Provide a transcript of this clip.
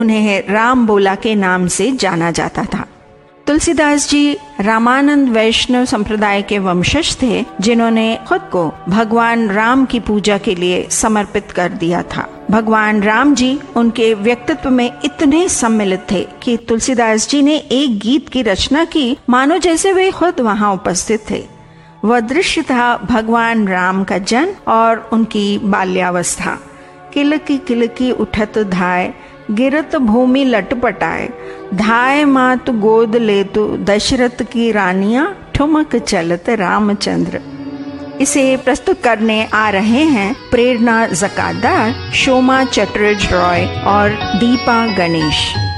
उन्हें राम बोला के नाम से जाना जाता था। तुलसीदास जी रामानंद वैष्णव संप्रदाय के वंशज थे, जिन्होंने खुद को भगवान राम की पूजा के लिए समर्पित कर दिया था। भगवान राम जी उनके व्यक्तित्व में इतने सम्मिलित थे कि तुलसीदास जी ने एक गीत की रचना की, मानो जैसे वे खुद वहां उपस्थित थे। वह दृश्य था भगवान राम का जन्म और उनकी बाल्यावस्था। किलकी किलकी उठत धाय, गिरत भूमि लटपटाए, धाय मात गोद लेतु, दशरथ की रानियां ठुमक चलत रामचंद्र। इसे प्रस्तुत करने आ रहे हैं प्रेरणा जकादार, शोमा चटर्ज रॉय और दीपा गणेश।